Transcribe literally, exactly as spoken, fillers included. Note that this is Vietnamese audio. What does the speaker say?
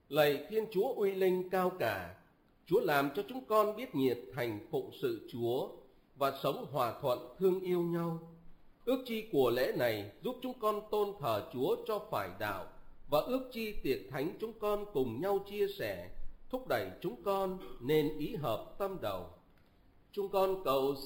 Lạy Thiên Chúa uy linh cao cả, Chúa làm cho chúng con biết nhiệt thành phụng sự Chúa và sống hòa thuận thương yêu nhau. Ước chi của lễ này giúp chúng con tôn thờ Chúa cho phải đạo, và ước chi tiệc thánh chúng con cùng nhau chia sẻ, thúc đẩy chúng con nên ý hợp tâm đầu. Chúng con cầu